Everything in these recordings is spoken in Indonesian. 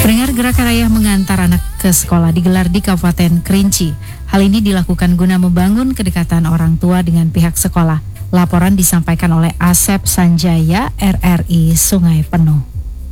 Pendengar, gerakan ayah mengantar anak ke sekolah digelar di Kabupaten Kerinci. Hal ini dilakukan guna membangun kedekatan orang tua dengan pihak sekolah. Laporan disampaikan oleh Asep Sanjaya, RRI Sungai Penuh.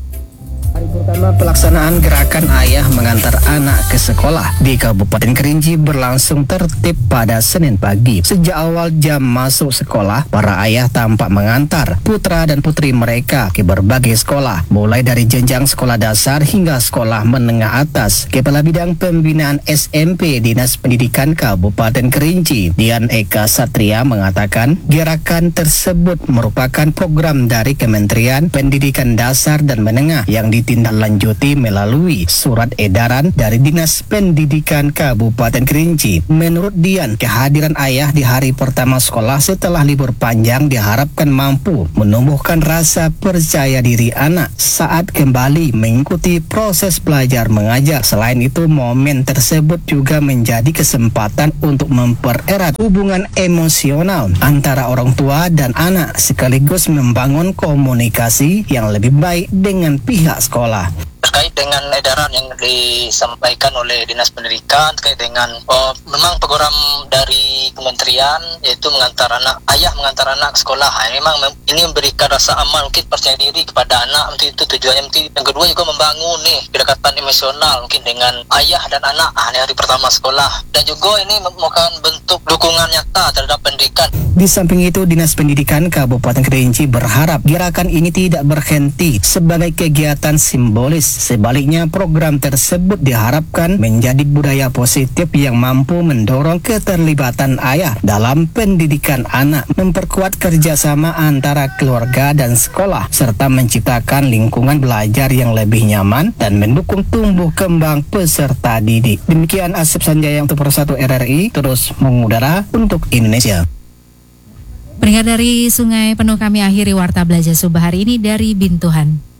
Hari pertama pelaksanaan gerakan ayah mengantar anak ke sekolah di Kabupaten Kerinci berlangsung tertib pada Senin pagi. Sejak awal jam masuk sekolah, para ayah tampak mengantar putra dan putri mereka ke berbagai sekolah, mulai dari jenjang sekolah dasar hingga sekolah menengah atas. Kepala Bidang Pembinaan SMP Dinas Pendidikan Kabupaten Kerinci, Dian Eka Satria, mengatakan gerakan tersebut merupakan program dari Kementerian Pendidikan Dasar dan Menengah yang ditindaklanjuti melalui surat edaran dari Dinas Pendidikan Kabupaten Kerinci. Menurut Dian, kehadiran ayah di hari pertama sekolah setelah libur panjang diharapkan mampu menumbuhkan rasa percaya diri anak saat kembali mengikuti proses belajar mengajar. Selain itu, momen tersebut juga menjadi kesempatan untuk mempererat hubungan emosional antara orang tua dan anak sekaligus membangun komunikasi yang lebih baik dengan pihak sekolah. Terkait dengan edaran yang disampaikan oleh Dinas Pendidikan terkait dengan memang program dari kementerian yaitu ayah mengantar anak ke sekolah. Memang ini memberikan rasa aman, mungkin percaya diri kepada anak, mungkin itu tujuannya. Mungkin yang kedua juga membangun kedekatan emosional mungkin dengan ayah dan anak di hari pertama sekolah, dan juga ini merupakan bentuk dukungan nyata terhadap pendidikan. Di samping itu, Dinas Pendidikan Kabupaten Kerinci berharap gerakan ini tidak berhenti sebagai kegiatan simbolis. Sebaliknya, program tersebut diharapkan menjadi budaya positif yang mampu mendorong keterlibatan ayah dalam pendidikan anak, memperkuat kerjasama antara keluarga dan sekolah, serta menciptakan lingkungan belajar yang lebih nyaman dan mendukung tumbuh kembang peserta didik. Demikian Asep Sanjaya untuk Persatu RRI, terus mengudara untuk Indonesia. Pendengar, dari Sungai Penuh kami akhiri Warta Belajar Subuh hari ini dari Bintuhan.